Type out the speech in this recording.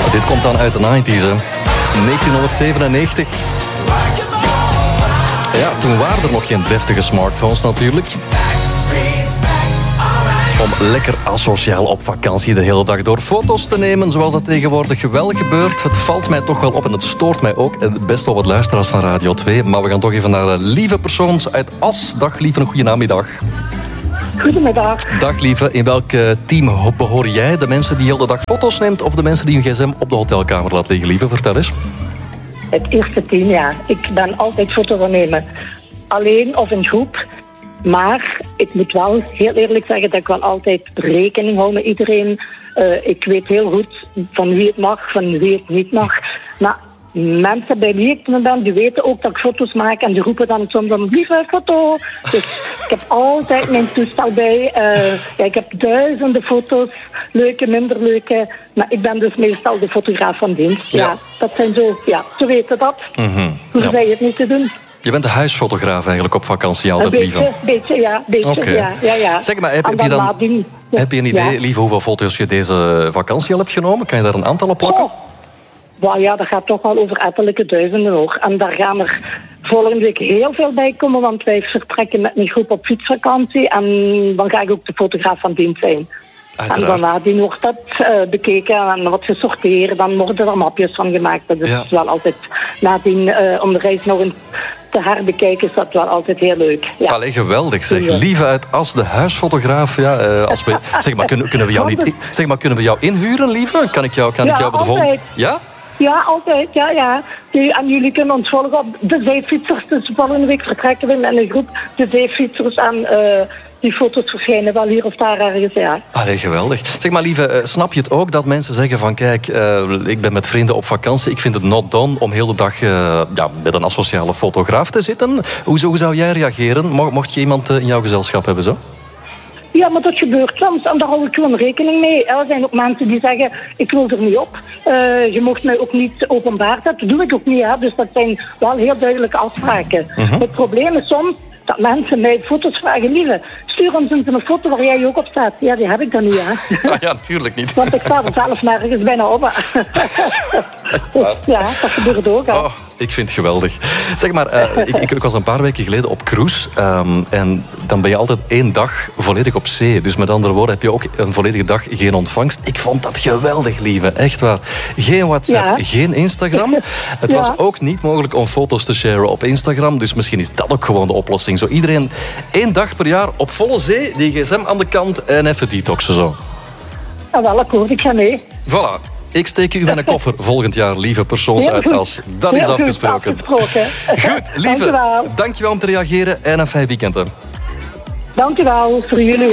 Dit komt dan uit de 90's, hè. 1997. Ja, toen waren er nog geen deftige smartphones natuurlijk. Om lekker asociaal op vakantie de hele dag door foto's te nemen, zoals dat tegenwoordig wel gebeurt. Het valt mij toch wel op en het stoort mij ook. En best wel wat luisteraars van Radio 2. Maar we gaan toch even naar Lieve Persoons uit As. Dag Lieve, een goede namiddag. Goedemiddag. Dag Lieve, in welk team behoor jij? De mensen die heel de dag foto's neemt of de mensen die hun gsm op de hotelkamer laat liggen? Lieve, vertel eens. Het eerste team, ja. Ik ben altijd foto's aan nemen. Alleen of in groep. Maar ik moet wel heel eerlijk zeggen dat ik wel altijd rekening hou met iedereen. Ik weet heel goed van wie het mag, van wie het niet mag. Maar mensen bij wie ik me ben, die weten ook dat ik foto's maak. En die roepen dan soms om lieve foto. Dus ik heb altijd mijn toestel bij. Ik heb duizenden foto's. Leuke, minder leuke. Maar ik ben dus meestal de fotograaf van dienst. Ja, dat zijn zo, ja, ze weten dat. Hoe zij het niet te doen. Je bent de huisfotograaf eigenlijk op vakantie altijd, Lieve? Een beetje, ja. Ja. Zeg maar, heb je een idee, Lieve, hoeveel foto's je deze vakantie al hebt genomen? Kan je daar een aantal op plakken? Ja, dat gaat toch wel over ettelijke duizenden hoor. En daar gaan er volgende week heel veel bij komen, want wij vertrekken met een groep op fietsvakantie. En dan ga ik ook de fotograaf van dienst zijn. Uiteraard. En daarna wordt dat bekeken en wordt gesorteerd. Dan worden er mapjes van gemaakt. Dat is wel altijd nadien, om de reis nog eens te herbekijken, is dat wel altijd heel leuk. Ja. Allee, geweldig zeg. Lieve uit As, de huisfotograaf. Ja, zeg maar, kunnen we jou niet... Zeg maar, kunnen we jou inhuren, Lieve? Kan ik jou bij de volgende... Ja? Ja, altijd, ja. En jullie kunnen ons volgen op de zeefietsers. Dus volgende week vertrekken we met een groep de zeefietsers en... die foto's verschijnen wel hier of daar ergens, ja. Allee, geweldig. Zeg maar, Lieve, snap je het ook dat mensen zeggen van... Kijk, ik ben met vrienden op vakantie. Ik vind het not done om heel de dag met een asociale fotograaf te zitten. Hoe zou jij reageren? Mocht je iemand in jouw gezelschap hebben, zo? Ja, maar dat gebeurt soms. En daar hou ik gewoon rekening mee. Er zijn ook mensen die zeggen, ik wil er niet op. Je mocht mij ook niet openbaar zetten. Dat doe ik ook niet, hè. Dus dat zijn wel heel duidelijke afspraken. Het probleem is soms... dat mensen mij foto's vragen, Lieve, stuur ons eens een foto waar jij ook op staat. Ja, die heb ik dan niet, hè. Ja, tuurlijk niet. Want ik sta er zelf nergens bijna op. Ja, dat gebeurt ook, hè. Oh, ik vind het geweldig. Zeg maar, ik was een paar weken geleden op cruise. En dan ben je altijd 1 dag volledig op zee. Dus met andere woorden heb je ook een volledige dag geen ontvangst. Ik vond dat geweldig, Lieve. Echt waar. Geen WhatsApp, geen Instagram. Het was ook niet mogelijk om foto's te sharen op Instagram. Dus misschien is dat ook gewoon de oplossing. Zo iedereen 1 dag per jaar op volle zee, die gsm aan de kant en even detoxen zo. Ja, wel akkoord, ik ga mee. Voilà. Ik steek u in een koffer volgend jaar, Lieve Persoons uit As. Dat is afgesproken. Goed, Lieve, dankjewel om te reageren en een fijn weekend. Dankjewel voor jullie.